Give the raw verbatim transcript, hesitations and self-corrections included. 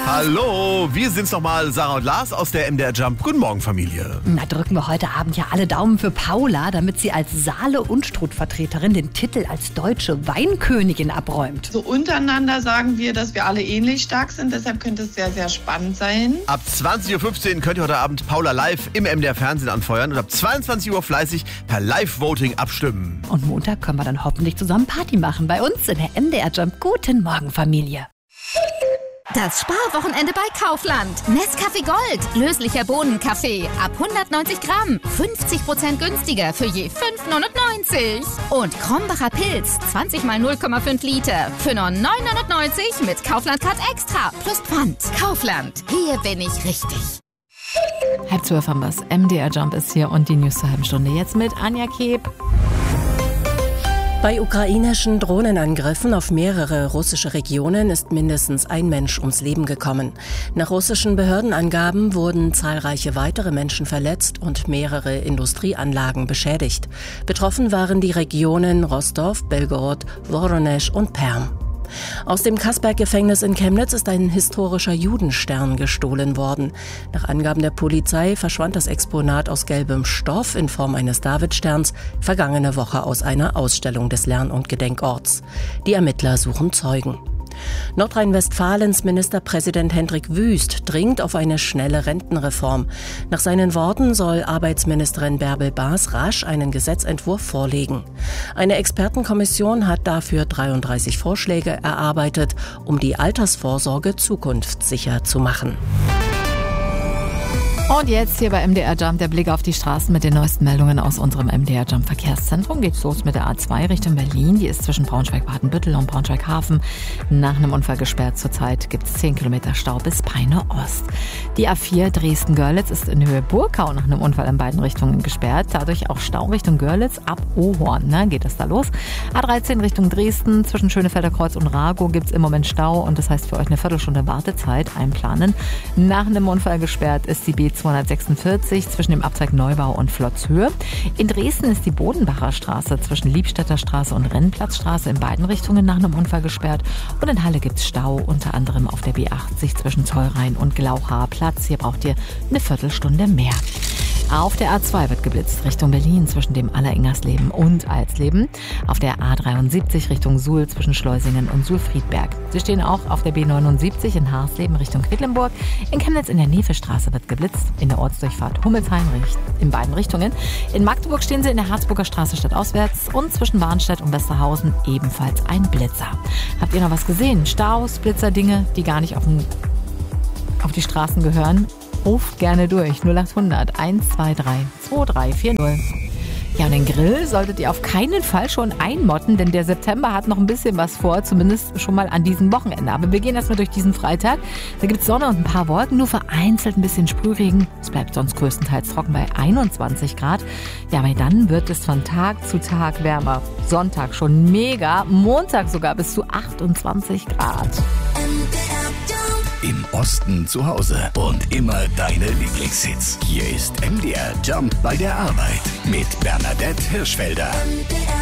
Hallo, wir sind's nochmal, Sarah und Lars aus der M D R Jump. Guten Morgen, Familie. Na, drücken wir heute Abend ja alle Daumen für Paula, damit sie als Saale-Unstrut-Vertreterin den Titel als deutsche Weinkönigin abräumt. So untereinander sagen wir, dass wir alle ähnlich stark sind, deshalb könnte es sehr, sehr spannend sein. Ab zwanzig Uhr fünfzehn könnt ihr heute Abend Paula live im M D R Fernsehen anfeuern und ab zweiundzwanzig Uhr fleißig per Live-Voting abstimmen. Und Montag können wir dann hoffentlich zusammen Party machen bei uns in der M D R Jump. Guten Morgen, Familie. Das Sparwochenende bei Kaufland. Nescafé Gold. Löslicher Bohnenkaffee. Ab hundertneunzig Gramm. fünfzig Prozent günstiger für je fünf neunundneunzig. Und Krombacher Pilz. zwanzig mal null Komma fünf Liter. Für nur neun neunundneunzig mit Kaufland Card Extra. Plus Pfand. Kaufland. Hier bin ich richtig. Halb zwölf haben wir's. M D R Jump ist hier und die News zur halben Stunde. Jetzt mit Anja Keb. Bei ukrainischen Drohnenangriffen auf mehrere russische Regionen ist mindestens ein Mensch ums Leben gekommen. Nach russischen Behördenangaben wurden zahlreiche weitere Menschen verletzt und mehrere Industrieanlagen beschädigt. Betroffen waren die Regionen Rostov, Belgorod, Woronesch und Perm. Aus dem Kasberg-Gefängnis in Chemnitz ist ein historischer Judenstern gestohlen worden. Nach Angaben der Polizei verschwand das Exponat aus gelbem Stoff in Form eines Davidsterns vergangene Woche aus einer Ausstellung des Lern- und Gedenkorts. Die Ermittler suchen Zeugen. Nordrhein-Westfalens Ministerpräsident Hendrik Wüst dringt auf eine schnelle Rentenreform. Nach seinen Worten soll Arbeitsministerin Bärbel Baas rasch einen Gesetzentwurf vorlegen. Eine Expertenkommission hat dafür dreiunddreißig Vorschläge erarbeitet, um die Altersvorsorge zukunftssicher zu machen. Und jetzt hier bei M D R Jump der Blick auf die Straßen mit den neuesten Meldungen aus unserem M D R Jump Verkehrszentrum. Geht's los mit der A zwei Richtung Berlin. Die ist zwischen Braunschweig-Badenbüttel und Braunschweig-Hafen nach einem Unfall gesperrt. Zurzeit gibt's zehn Kilometer Stau bis Peine Ost. Die A vier Dresden-Görlitz ist in Höhe Burkau nach einem Unfall in beiden Richtungen gesperrt. Dadurch auch Stau Richtung Görlitz ab Ohorn. Ne, geht es da los. A dreizehn Richtung Dresden zwischen Schönefelder Kreuz und Ragow gibt's im Moment Stau und das heißt für euch eine Viertelstunde Wartezeit einplanen. Nach einem Unfall gesperrt ist die B zweihundertsechsundvierzig zwischen dem Abzweig Neubau und Flotzhöhe. In Dresden ist die Bodenbacher Straße zwischen Liebstädter Straße und Rennplatzstraße in beiden Richtungen nach einem Unfall gesperrt. Und in Halle gibt's Stau, unter anderem auf der B achtzig zwischen Zollrhein und Glauchaer Platz. Hier braucht ihr eine Viertelstunde mehr. Auf der A zwei wird geblitzt Richtung Berlin zwischen dem Alleringersleben und Alsleben. Auf der A dreiundsiebzig Richtung Suhl zwischen Schleusingen und Suhl-Friedberg. Sie stehen auch auf der B neunundsiebzig in Harsleben Richtung Quedlinburg. In Chemnitz in der Nevestraße wird geblitzt. In der Ortsdurchfahrt Hummelsheim in beiden Richtungen. In Magdeburg stehen sie in der Harzburger Straße stadtauswärts und zwischen Warnstedt und Westerhausen ebenfalls ein Blitzer. Habt ihr noch was gesehen? Staus, Blitzer, Dinge, die gar nicht auf, den, auf die Straßen gehören? Ruft gerne durch null achthundert eins zwei drei zwei drei vier null. Ja, und den Grill solltet ihr auf keinen Fall schon einmotten, denn der September hat noch ein bisschen was vor, zumindest schon mal an diesem Wochenende. Aber wir gehen erstmal durch diesen Freitag. Da gibt es Sonne und ein paar Wolken, nur vereinzelt ein bisschen Sprühregen. Es bleibt sonst größtenteils trocken bei einundzwanzig Grad. Ja, aber dann wird es von Tag zu Tag wärmer. Sonntag schon mega, Montag sogar bis zu achtundzwanzig Grad. Im Osten zu Hause und immer deine Lieblingshits. Hier ist M D R Jump bei der Arbeit mit Bernadette Hirschfelder. M D R